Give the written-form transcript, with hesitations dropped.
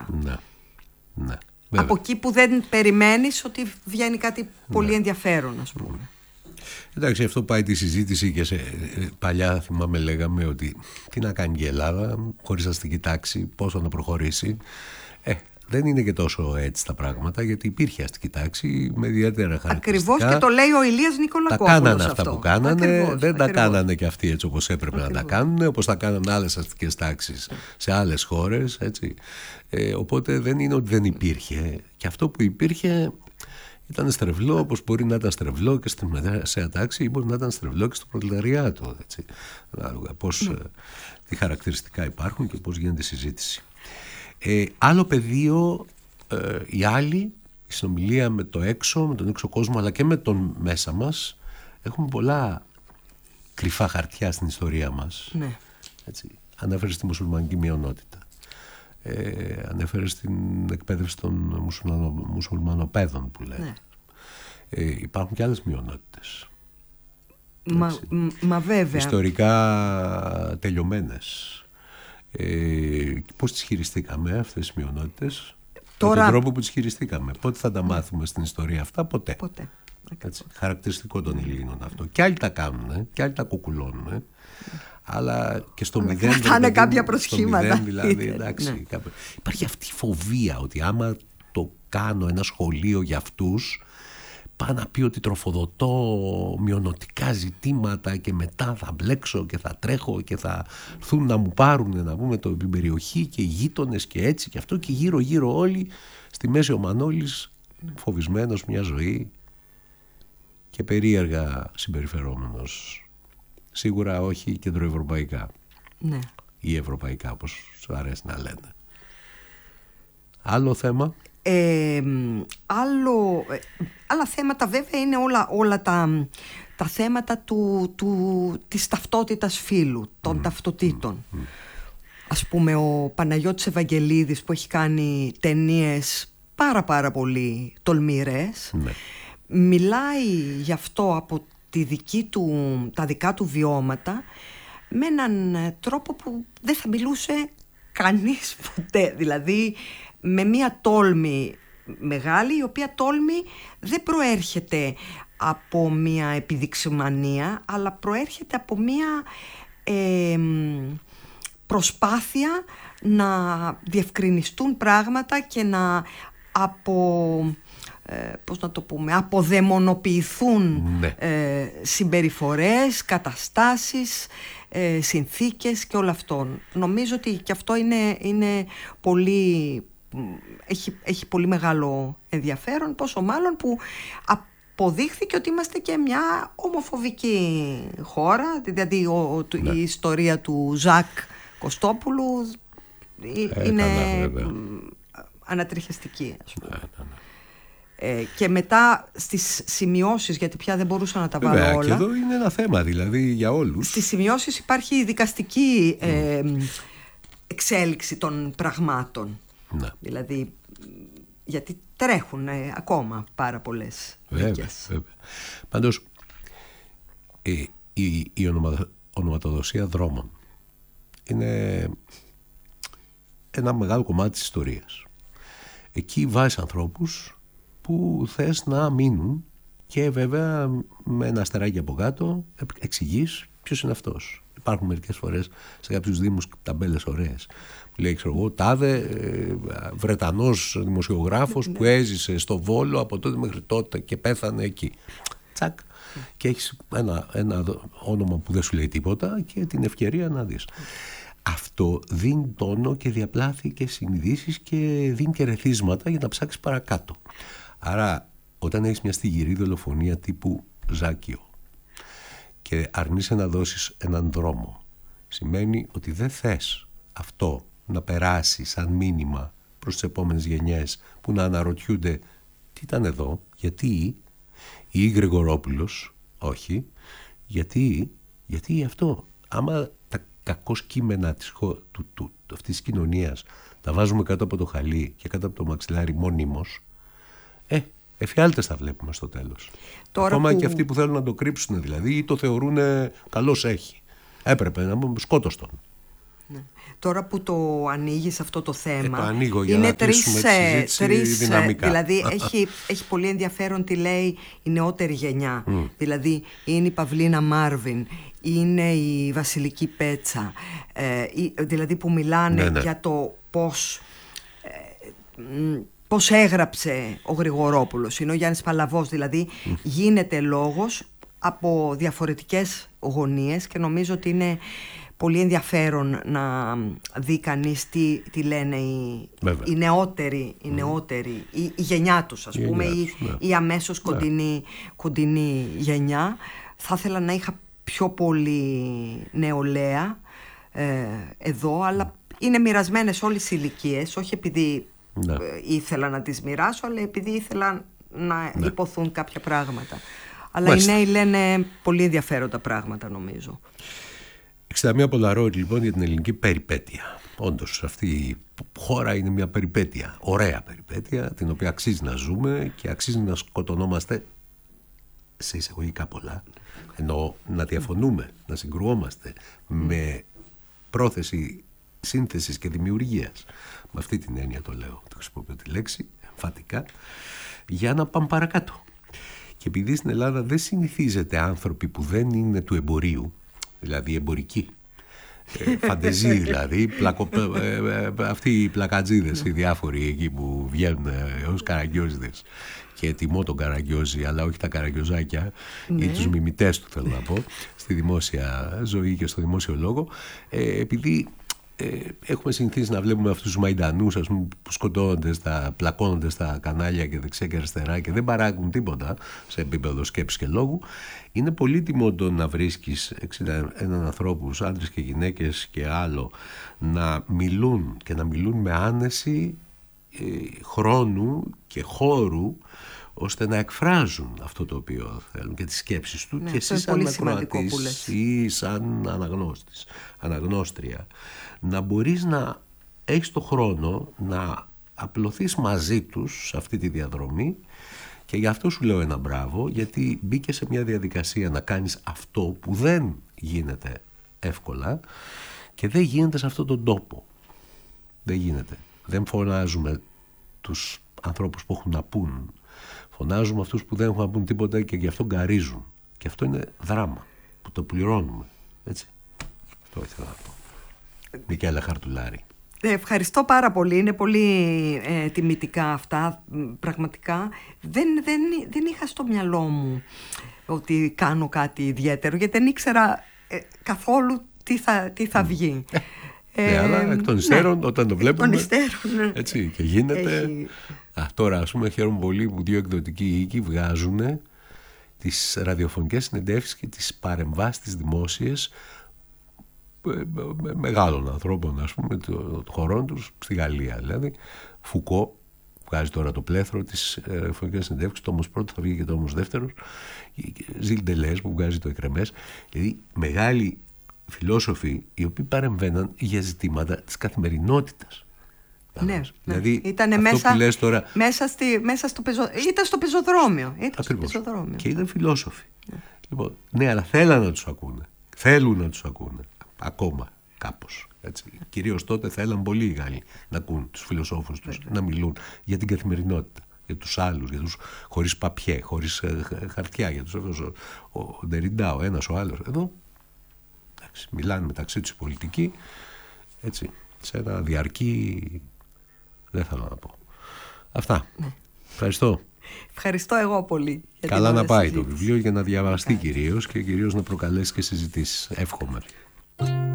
Ναι. Από εκεί που δεν περιμένεις ότι βγαίνει κάτι πολύ ενδιαφέρον, ας πούμε. Εντάξει, αυτό πάει τη συζήτηση και παλιά θυμάμαι λέγαμε ότι τι να κάνει η Ελλάδα χωρίς αστική τάξη, πώς θα να προχωρήσει. Δεν είναι και τόσο έτσι τα πράγματα, γιατί υπήρχε αστική τάξη με ιδιαίτερα χαρακτηριστικά. Ακριβώς, και το λέει ο Ηλίας Νικολακόπουλος. Τα κάνανε αυτά που κάνανε, ακριβώς, δεν τα κάνανε και αυτοί έτσι όπως έπρεπε να τα κάνουν, όπως τα κάνανε άλλες αστικές τάξεις σε άλλες χώρες, έτσι. Οπότε δεν είναι ότι δεν υπήρχε. Και αυτό που υπήρχε ήταν στρεβλό, όπως μπορεί να ήταν στρεβλό και στη μεσαία τάξη ή μπορεί να ήταν στρεβλό και στο προλεταριάτο. Ανάλογα τι χαρακτηριστικά υπάρχουν και πώς γίνεται η συζήτηση. Άλλο πεδίο, η συνομιλία με το έξω, με τον έξω κόσμο, αλλά και με τον μέσα μας. Έχουμε πολλά κρυφά χαρτιά στην ιστορία μας. Ναι. Έτσι. Ανέφερε στη μουσουλμανική μειονότητα. Ανέφερε στην εκπαίδευση των μουσουλμανοπαίδων που λένε. Ναι. Υπάρχουν και άλλες μειονότητες. Μα βέβαια. Ιστορικά τελειωμένες. Πώς τις χειριστήκαμε αυτές τις μειονότητες? Τώρα... Με τον τρόπο που τις χειριστήκαμε. Πότε θα τα μάθουμε στην ιστορία αυτά? Ποτέ. Έτσι, χαρακτηριστικό των Ελλήνων αυτό. Και άλλοι τα κάνουν, και άλλοι τα κουκουλώνουν. Αλλά και στο μηδέν. Θα είναι κάποια προσχήματα. Δηλαδή, εντάξει, υπάρχει αυτή η φοβία ότι άμα το κάνω ένα σχολείο για αυτούς, πάω να πει ότι τροφοδοτώ μειονοτικά ζητήματα και μετά θα μπλέξω και θα τρέχω και θα έρθουν να μου πάρουν, να πούμε, την περιοχή και οι γείτονες και έτσι και αυτό, και γύρω γύρω όλοι στη μέση ο Μανώλης φοβισμένος μια ζωή και περίεργα συμπεριφερόμενος. Σίγουρα όχι κεντροευρωπαϊκά. Ναι. Ή ευρωπαϊκά, όπως σου αρέσει να λένε. Άλλο θέμα? Άλλα θέματα βέβαια είναι όλα τα θέματα της ταυτότητας φύλου, των ταυτοτήτων. Ας πούμε ο Παναγιώτης Ευαγγελίδης, που έχει κάνει ταινίες πάρα πολύ τολμηρές, μιλάει γι' αυτό από τα δικά του βιώματα με έναν τρόπο που δεν θα μιλούσε κανείς ποτέ. Δηλαδή με μία τόλμη μεγάλη, η οποία τόλμη δεν προέρχεται από μία επιδειξιμανία, αλλά προέρχεται από μία προσπάθεια να διευκρινιστούν πράγματα και να αποδαιμονοποιηθούν συμπεριφορές, καταστάσεις, συνθήκες και όλο αυτό. Νομίζω ότι και αυτό είναι πολύ, έχει πολύ μεγάλο ενδιαφέρον, πόσο μάλλον που αποδείχθηκε ότι είμαστε και μια ομοφοβική χώρα. Δηλαδή η ιστορία του Ζακ Κωστόπουλου είναι ανατριχιαστική, ας πούμε. Και μετά στις σημειώσεις, γιατί πια δεν μπορούσα να τα βάλω όλα. Και εδώ είναι ένα θέμα δηλαδή για όλους. Στις σημειώσεις υπάρχει η δικαστική εξέλιξη των πραγμάτων. Δηλαδή, γιατί τρέχουν ακόμα πάρα πολλές δίκες. Βέβαια. Πάντως η ονοματοδοσία δρόμων είναι ένα μεγάλο κομμάτι της ιστορίας. Εκεί βάζεις ανθρώπους που θες να μείνουν και βέβαια με ένα αστεράκι από κάτω εξηγείς ποιος είναι αυτός. Υπάρχουν μερικές φορές σε κάποιους δήμους ταμπέλες ωραίες που λέει, ξέρω εγώ, τάδε Βρετανός δημοσιογράφος που έζησε στο Βόλο από τότε μέχρι τότε και πέθανε εκεί. Τσακ. Και έχεις ένα όνομα που δεν σου λέει τίποτα και την ευκαιρία να δεις. Αυτό δίνει τόνο και διαπλάθει και συνειδήσεις και δίνει και ρεθίσματα για να ψάξεις παρακάτω. Άρα όταν έχεις μια στιγερή δολοφονία τύπου Ζάκιο και αρνείσαι να δώσεις έναν δρόμο, σημαίνει ότι δεν θες αυτό να περάσει σαν μήνυμα προς τις επόμενες γενιές που να αναρωτιούνται τι ήταν εδώ, γιατί, ή Γρηγορόπουλος, όχι, γιατί αυτό. Άμα τα κακώς κείμενα αυτής της κοινωνίας τα βάζουμε κάτω από το χαλί και κάτω από το μαξιλάρι μονίμως, εφιάλτες θα βλέπουμε στο τέλος. Ακόμα και αυτοί που θέλουν να το κρύψουν δηλαδή ή το θεωρούν καλώς έχει. Έπρεπε να πούμε σκότωστον. Τώρα που το ανοίγεις αυτό το θέμα, το ανοίγω για είναι να κλείσουμε τη συζήτηση δυναμικά. Δηλαδή έχει πολύ ενδιαφέρον τι λέει η νεότερη γενιά. Δηλαδή είναι η Παυλίνα Μάρβιν, είναι η Βασιλική Πέτσα, δηλαδή που μιλάνε για το πώς έγραψε ο Γρηγορόπουλος. Είναι ο Γιάννης Παλαβός, δηλαδή γίνεται λόγος από διαφορετικές γωνίες και νομίζω ότι είναι πολύ ενδιαφέρον να δει κανείς τι λένε οι νεότεροι, η γενιά τους, ας πούμε, η αμέσως κοντινή γενιά. Θα ήθελα να είχα πιο πολύ νεολαία εδώ, αλλά είναι μοιρασμένες όλες οι ηλικίες, όχι επειδή ήθελα να τις μοιράσω, αλλά επειδή ήθελα να υποθούν κάποια πράγματα. Αλλά οι νέοι λένε πολύ ενδιαφέροντα πράγματα, νομίζω. 61 Polaroid λοιπόν για την ελληνική περιπέτεια. Όντως αυτή η χώρα είναι μια περιπέτεια, ωραία περιπέτεια, την οποία αξίζει να ζούμε και αξίζει να σκοτωνόμαστε σε εισαγωγικά πολλά, ενώ να διαφωνούμε, να συγκρουόμαστε με πρόθεση σύνθεσης και δημιουργίας. Με αυτή την έννοια το λέω, το χρησιμοποιώ τη λέξη εμφατικά, για να πάμε παρακάτω. Και επειδή στην Ελλάδα δεν συνηθίζεται άνθρωποι που δεν είναι του εμπορίου, δηλαδή εμπορικοί, φαντεζοί δηλαδή, αυτοί οι πλακατζίδες, οι διάφοροι εκεί που βγαίνουν ως καραγκιόζιδες και τιμώ τον καραγκιόζη, αλλά όχι τα καραγκιόζάκια ή τους μιμητές του, θέλω να πω, στη δημόσια ζωή και στο δημόσιο λόγο, επειδή έχουμε συνηθίσει να βλέπουμε αυτούς τους μαϊντανούς, ας πούμε, που σκοτώνονται, πλακώνονται στα κανάλια και δεξιά και αριστερά και δεν παράγουν τίποτα σε επίπεδο σκέψης και λόγου. Είναι πολύτιμο το να βρίσκεις 61 ανθρώπους, άντρες και γυναίκες και άλλο, να μιλούν και να μιλούν με άνεση χρόνου και χώρου, ώστε να εκφράζουν αυτό το οποίο θέλουν και τις σκέψεις του, και εσύ σαν ακροατής ή σαν αναγνώστης, αναγνώστρια, να μπορείς να έχεις το χρόνο να απλωθείς μαζί τους σε αυτή τη διαδρομή. Και γι' αυτό σου λέω ένα μπράβο, γιατί μπήκε σε μια διαδικασία να κάνεις αυτό που δεν γίνεται εύκολα και δεν γίνεται σε αυτόν τον τόπο. Δεν γίνεται. Δεν φωνάζουμε τους ανθρώπους που έχουν να πούν. Φωνάζουμε αυτούς που δεν έχουν να πούν τίποτα και γι' αυτό γκαρίζουν. Και αυτό είναι δράμα που το πληρώνουμε. Έτσι. Αυτό ήθελα να πω. Μικέλα Χαρτουλάρη. Ευχαριστώ πάρα πολύ. Είναι πολύ τιμητικά αυτά. Πραγματικά δεν είχα στο μυαλό μου ότι κάνω κάτι ιδιαίτερο, γιατί δεν ήξερα καθόλου τι θα βγει. Ναι, αλλά εκ των υστέρων, όταν το βλέπουμε, έτσι και γίνεται. Τώρα, ας πούμε, χαίρομαι πολύ που 2 εκδοτικοί οίκοι βγάζουν τις ραδιοφωνικές συνεντεύξεις και τις παρεμβάσεις τις δημόσιες μεγάλων ανθρώπων, ας πούμε, των χωρών τους, στη Γαλλία δηλαδή. Φουκώ βγάζει τώρα το πλέθρο της ραδιοφωνικής συνεντεύξης, το όμως πρώτο θα βγει και το όμως δεύτερος. Ζιλ Ντελές που βγάζει το Εκρεμές. Δηλαδή μεγάλοι φιλόσοφοι οι οποίοι παρεμβαίναν για ζητήματα της καθημερινότητας. Ναι, δηλαδή ήταν μέσα στο πεζοδρόμιο. Ακριβώς. Και ήταν φιλόσοφοι. Λοιπόν, ναι, αλλά θέλουν να τους ακούνε ακόμα κάπως. Έτσι. Κυρίως τότε θέλαν πολύ οι Γάλλοι να ακούν τους φιλοσόφους τους, να μιλούν για την καθημερινότητα, για τους άλλους, για τους χωρίς παπιέ, χωρίς χαρτιά, για τους ο Ντεριντά, ο ένας, ο άλλος. Εδώ μιλάνε μεταξύ τους οι πολιτικοί, έτσι, σε ένα διαρκή, δεν θέλω να πω. Αυτά. Ναι. Ευχαριστώ. Ευχαριστώ εγώ πολύ. Καλά να πάει το βιβλίο για να διαβαστεί κυρίως και κυρίως να προκαλέσει και συζητήσεις. Εύχομαι.